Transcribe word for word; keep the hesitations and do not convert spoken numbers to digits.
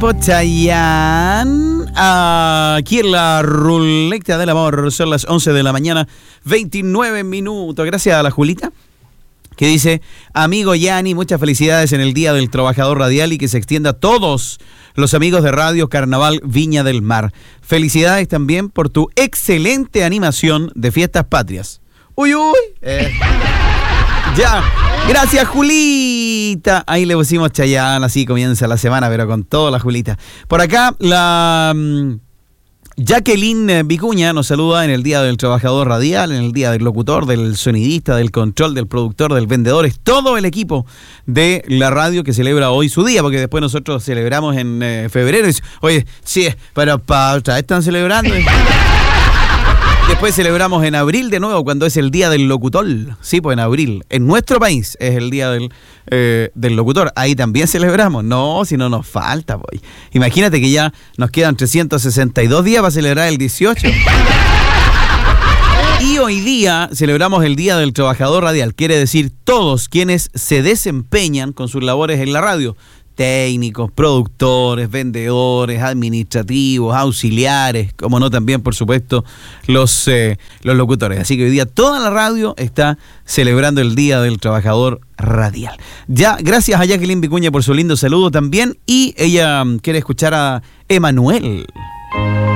Chayanne, aquí en la ruleta del amor. Son las once de la mañana, veintinueve minutos. Gracias a la Julita, que dice: amigo Yanni, muchas felicidades en el Día del Trabajador Radial y que se extienda a todos los amigos de Radio Carnaval Viña del Mar. Felicidades también por tu excelente animación de Fiestas Patrias. Uy, uy. Eh. Ya, gracias Julita. Ahí le pusimos Chayanne, así comienza la semana, pero con toda la Julita. Por acá, la um, Jacqueline Vicuña nos saluda en el Día del Trabajador Radial, en el Día del Locutor, del sonidista, del control, del productor, del vendedor. Es todo el equipo de la radio que celebra hoy su día, porque después nosotros celebramos en eh, febrero. Y, oye, sí, pero para otra vez están celebrando. Después celebramos en abril de nuevo, cuando es el Día del Locutor. Sí, pues en abril. En nuestro país es el Día del, eh, del Locutor. Ahí también celebramos. No, si no nos falta, pues. Imagínate que ya nos quedan trescientos sesenta y dos días para celebrar el dieciocho. Y hoy día celebramos el Día del Trabajador Radial. Quiere decir todos quienes se desempeñan con sus labores en la radio. Técnicos, productores, vendedores, administrativos, auxiliares, como no también, por supuesto, los, eh, los locutores. Así que hoy día toda la radio está celebrando el Día del Trabajador Radial. Ya, gracias a Jacqueline Vicuña por su lindo saludo también. Y ella quiere escuchar a Emanuel.